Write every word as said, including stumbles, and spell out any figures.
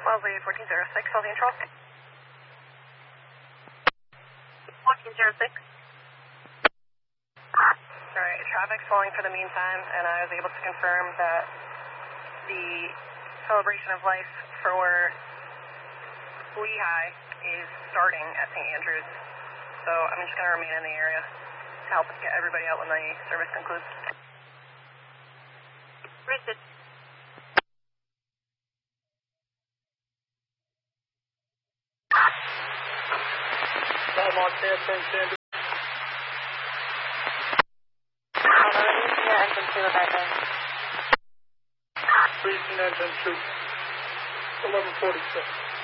Wellesley fourteen oh six, Healthy and Troll. fourteen oh six. Alright, traffic's flowing for the meantime, and I was able to confirm that the celebration of life for Lehigh is starting at Saint Andrews. So I'm just going to remain in the area to help get everybody out when the service concludes. Racist. Belmont, Saint Andrews. Yeah, engine two, back in. Freezing engine two. eleven forty-six.